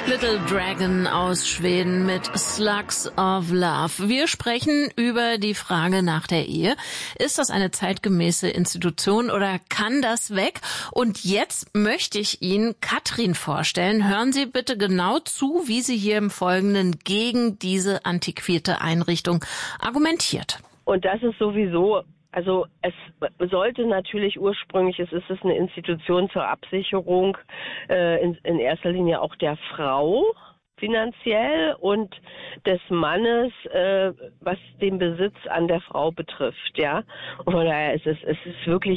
Little Dragon aus Schweden mit Slugs of Love. Wir sprechen über die Frage nach der Ehe. Ist das eine zeitgemäße Institution oder kann das weg? Und jetzt möchte ich Ihnen Katrin vorstellen. Hören Sie bitte genau zu, wie sie hier im Folgenden gegen diese antiquierte Einrichtung argumentiert. Und das ist sowieso, also es sollte natürlich ursprünglich, es ist eine Institution zur Absicherung in erster Linie auch der Frau finanziell und des Mannes, was den Besitz an der Frau betrifft, ja. Und von daher es ist wirklich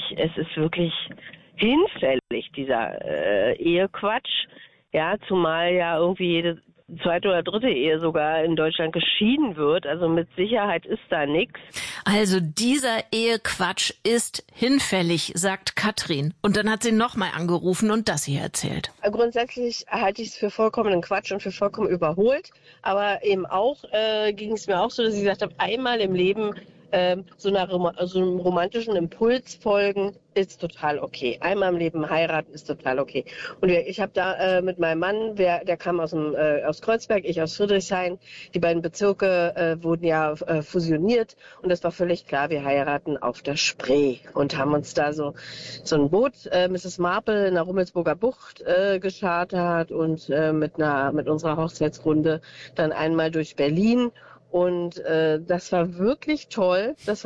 hinfällig, dieser Ehequatsch, ja, zumal ja irgendwie jede zweite oder dritte Ehe sogar in Deutschland geschieden wird. Also mit Sicherheit ist da nichts. Also dieser Ehequatsch ist hinfällig, sagt Katrin. Und dann hat sie nochmal angerufen und das hier erzählt. Grundsätzlich halte ich es für vollkommenen Quatsch und für vollkommen überholt. Aber eben auch ging es mir auch so, dass ich gesagt habe, einmal im Leben so einem romantischen Impuls folgen ist total okay. Einmal im Leben heiraten ist total okay. Und ich habe da mit meinem Mann, der kam aus Kreuzberg, ich aus Friedrichshain. Die beiden Bezirke wurden ja fusioniert und das war völlig klar, wir heiraten auf der Spree und haben uns da so ein Boot, Mrs. Marple in der Rummelsburger Bucht geschartert und mit unserer Hochzeitsrunde dann einmal durch Berlin. Und das war wirklich toll. Das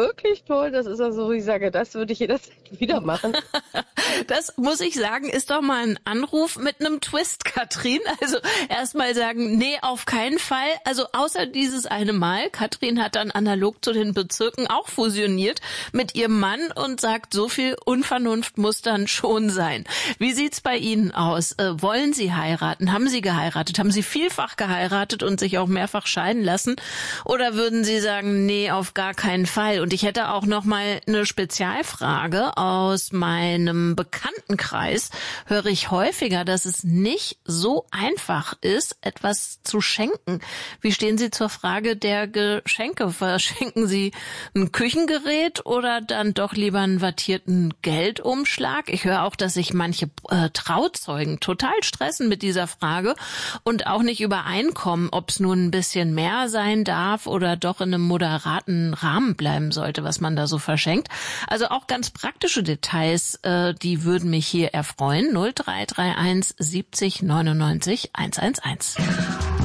ist also, wo ich sage, das würde ich jederzeit wieder machen. Das muss ich sagen, ist doch mal ein Anruf mit einem Twist, Katrin. Also erstmal sagen, nee, auf keinen Fall. Also außer dieses eine Mal. Katrin hat dann analog zu den Bezirken auch fusioniert mit ihrem Mann und sagt, so viel Unvernunft muss dann schon sein. Wie sieht's bei Ihnen aus? Wollen Sie heiraten? Haben Sie geheiratet? Haben Sie vielfach geheiratet und sich auch mehrfach scheiden lassen? Oder würden Sie sagen, nee, auf gar keinen Fall? Und ich hätte auch noch mal eine Spezialfrage aus meinem Bekanntenkreis. Höre ich häufiger, dass es nicht so einfach ist, etwas zu schenken. Wie stehen Sie zur Frage der Geschenke? Verschenken Sie ein Küchengerät oder dann doch lieber einen wattierten Geldumschlag? Ich höre auch, dass sich manche Trauzeugen total stressen mit dieser Frage und auch nicht übereinkommen, ob es nun ein bisschen mehr sein darf oder doch in einem moderaten Rahmen bleiben sollte, was man da so verschenkt. Also auch ganz praktische Details, die würden mich hier erfreuen. 0331 70 99 111.